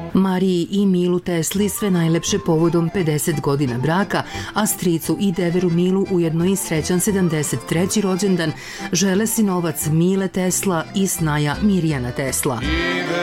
Mariji i Milu Tesli sve najlepše povodom 50 godina braka, a stricu i deveru Milu ujedno i srećan 73. rođendan žele sinovac Mile Tesla i snaja Mirjana Tesla.